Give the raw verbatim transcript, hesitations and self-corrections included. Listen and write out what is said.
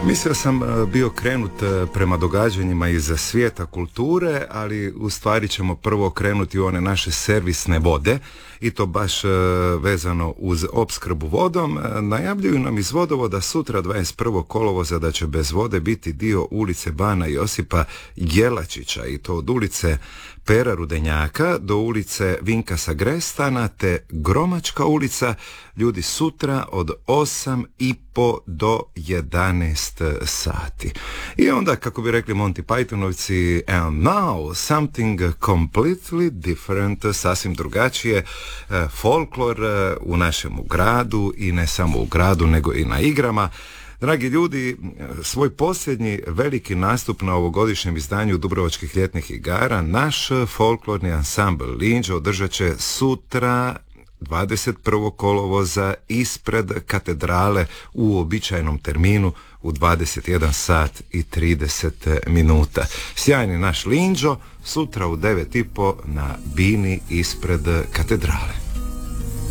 Mislio sam bio krenut prema događanjima iz svijeta kulture, ali u stvari ćemo prvo krenuti u one naše servisne vode i to baš vezano uz opskrbu vodom. Najavljuju nam iz vodovoda sutra dvadeset prvog kolovoza da će bez vode biti dio ulice Bana Josipa Jelačića i to od ulice Pera Rudenjaka do ulice Vinka Sagrestana te Gromačka ulica. Ljudi, sutra od osam i po do jedanaest sati. I onda, kako bi rekli Monty Pythonovci, and now something completely different, sasvim drugačije, folklor u našemu gradu i ne samo u gradu nego i na igrama. Dragi ljudi, svoj posljednji veliki nastup na ovogodišnjem izdanju Dubrovačkih ljetnih igara naš folklorni ansambl Linđo održat će sutra dvadeset prvog kolovoza ispred katedrale u uobičajenom terminu u dvadeset jedan sat i trideset minuta. Sjajni naš Linđo sutra u devet i po na bini ispred katedrale.